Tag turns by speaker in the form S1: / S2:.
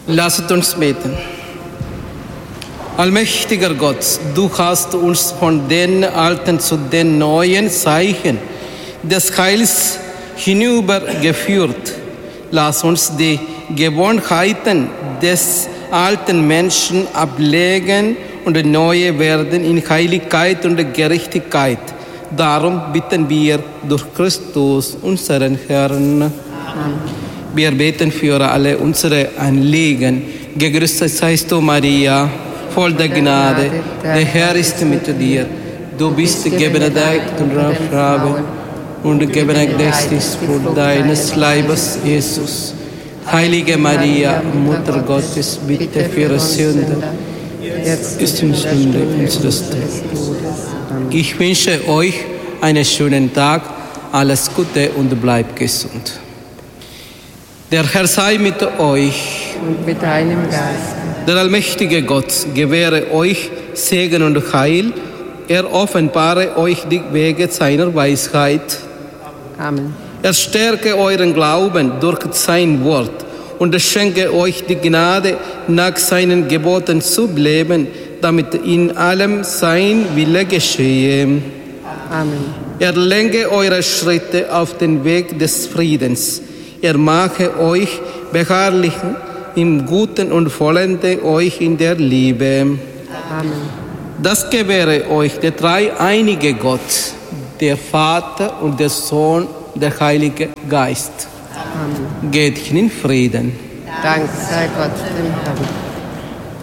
S1: Lasst uns beten. Allmächtiger Gott, du hast uns von den alten zu den neuen Zeichen des Heils hinübergeführt. Lass uns die Gewohnheiten des alten Menschen ablegen und neue werden in Heiligkeit und Gerechtigkeit. Darum bitten wir durch Christus, unseren Herrn. Amen. Wir beten für alle unsere Anliegen. Gegrüßet seist du, Maria, voll der Gnade. Der Herr ist mit dir. Du bist gebenedeit unter Frauen und gebenedeit ist Frucht deines Leibes, Jesus. Heilige Maria, Mutter Gottes, bitte für Sünder, jetzt ist die Stunde unseres Todes. Ich wünsche euch einen schönen Tag, alles Gute und bleibt gesund. Der Herr sei mit euch.
S2: Und mit deinem Geist.
S1: Der allmächtige Gott gewähre euch Segen und Heil. Er offenbare euch die Wege seiner Weisheit.
S2: Amen.
S1: Er stärke euren Glauben durch sein Wort und schenke euch die Gnade, nach seinen Geboten zu leben, damit in allem sein Wille geschehe.
S2: Amen.
S1: Er lenke eure Schritte auf den Weg des Friedens. Er mache euch beharrlich im Guten und vollende euch in der Liebe.
S2: Amen.
S1: Das gewähre euch der dreieinige Gott, der Vater und der Sohn, der Heilige Geist.
S2: Amen.
S1: Geht hin in Frieden.
S2: Dank sei Gott dem Herrn.